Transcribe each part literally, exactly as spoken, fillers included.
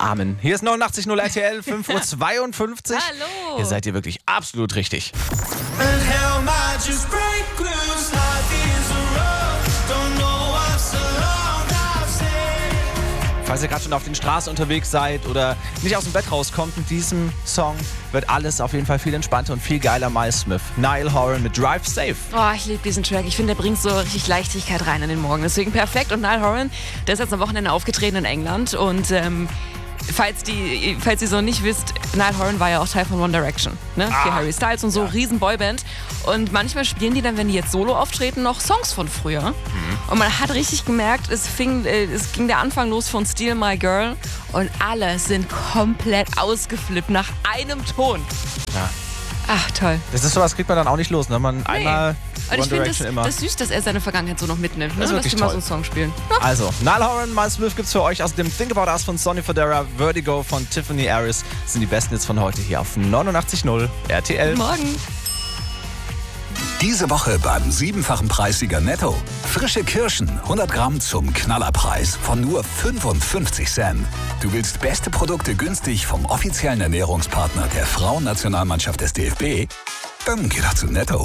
Amen. Hier ist neunundachtzig Komma null R T L, fünf Uhr zweiundfünfzig. Hallo. Ihr seid hier wirklich absolut richtig. Falls ihr gerade schon auf den Straßen unterwegs seid oder nicht aus dem Bett rauskommt, mit diesem Song wird alles auf jeden Fall viel entspannter und viel geiler. Miles Smith, Niall Horan mit Drive Safe. Oh, ich liebe diesen Track. Ich finde, der bringt so richtig Leichtigkeit rein in den Morgen. Deswegen perfekt. Und Niall Horan, der ist jetzt am Wochenende aufgetreten in England. Und ähm, falls, die, falls ihr so nicht wisst, Niall Horan war ja auch Teil von One Direction. Ne? Ah. Für Harry Styles und so, Ja. riesen Boyband. Und manchmal spielen die dann, wenn die jetzt solo auftreten, noch Songs von früher. Mhm. Und man hat richtig gemerkt, es, fing, äh, es ging der Anfang los von Steal My Girl. Und alle sind komplett ausgeflippt nach einem Ton. Ja. Ach, toll. Das ist sowas, kriegt man dann auch nicht los, ne? Man einmal Und One ich finde Direction das, immer. das süß, dass er seine Vergangenheit so noch mitnimmt. Ne? Das ist Dass wirklich die mal so toll. einen Song spielen. Also, Niall Horan, Miles Smith gibt's für euch. Außerdem Think About Us von Sonny Fodera, Vertigo von Tiffany Harris sind die besten Hits von heute hier auf neunundachtzig Komma null R T L. Morgen. Diese Woche beim siebenfachen Preissieger Netto. Frische Kirschen, hundert Gramm zum Knallerpreis von nur fünfundfünfzig Cent. Du willst beste Produkte günstig vom offiziellen Ernährungspartner der Frauennationalmannschaft des D F B? Dann geh doch zu Netto.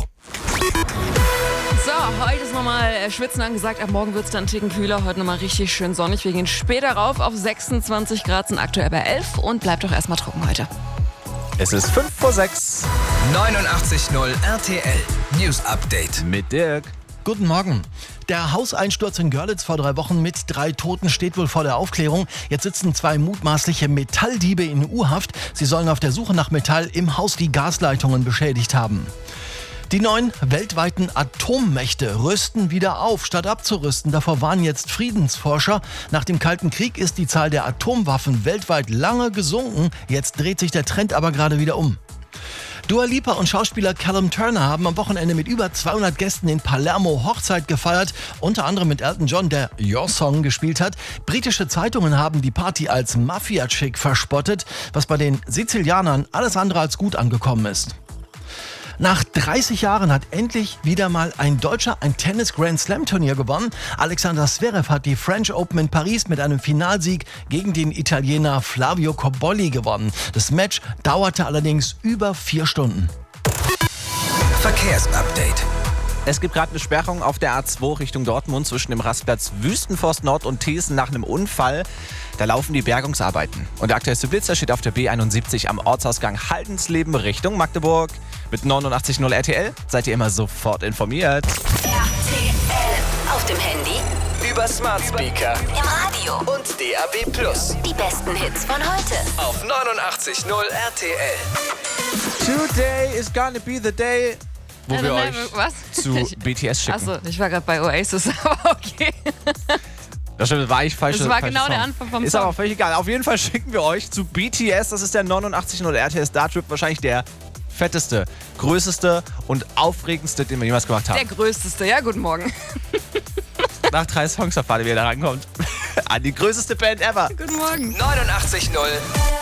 So, heute ist nochmal äh, Schwitzen angesagt. Ab morgen wird es dann einen Ticken kühler. Heute nochmal richtig schön sonnig. Wir gehen später rauf auf sechsundzwanzig Grad, sind aktuell bei elf und bleibt doch erstmal trocken heute. Es ist fünf vor sechs neunundachtzig Komma null R T L News Update. mit Dirk. Guten Morgen. Der Hauseinsturz in Görlitz vor drei Wochen mit drei Toten steht wohl vor der Aufklärung. Jetzt sitzen zwei mutmaßliche Metalldiebe in U-Haft. Sie sollen auf der Suche nach Metall im Haus die Gasleitungen beschädigt haben. Die neuen weltweiten Atommächte rüsten wieder auf, statt abzurüsten. Davor warnen jetzt Friedensforscher. Nach dem Kalten Krieg ist die Zahl der Atomwaffen weltweit lange gesunken. Jetzt dreht sich der Trend aber gerade wieder um. Dua Lipa und Schauspieler Callum Turner haben am Wochenende mit über zweihundert Gästen in Palermo Hochzeit gefeiert, unter anderem mit Elton John, der Your Song gespielt hat. Britische Zeitungen haben die Party als Mafia-Chick verspottet, was bei den Sizilianern alles andere als gut angekommen ist. Nach dreißig Jahren hat endlich wieder mal ein Deutscher ein Tennis-Grand-Slam-Turnier gewonnen. Alexander Zverev hat die French Open in Paris mit einem Finalsieg gegen den Italiener Flavio Cobolli gewonnen. Das Match dauerte allerdings über vier Stunden. Verkehrsupdate. Es gibt gerade eine Sperrung auf der A zwei Richtung Dortmund zwischen dem Rastplatz Wüstenforst Nord und Thesen nach einem Unfall. Da laufen die Bergungsarbeiten. Und der aktuellste Blitzer steht auf der B einundsiebzig am Ortsausgang Haldensleben Richtung Magdeburg. Mit neunundachtzig Komma null R T L seid ihr immer sofort informiert. R T L. Auf dem Handy, Über Smart Speaker im Radio. und D A B Plus. Die besten Hits von heute. Auf neunundachtzig Komma null R T L. Today is gonna be the day, wo wir euch Was? zu B T S schicken. Achso, ich war gerade bei Oasis, aber okay. Das stimmt, war ich falsch. Das war genau der Anfang vom Ist Song. aber völlig egal. Auf jeden Fall schicken wir euch zu B T S. Das ist der neunundachtzig Komma null R T L Star Trip. Wahrscheinlich der fetteste, größteste und aufregendste, den wir jemals gemacht Der haben. größte. Ja, guten Morgen. Nach drei Songs erfahren wir, wie ihr da rankommt. An die größte Band ever. Guten Morgen. neunundachtzig Komma null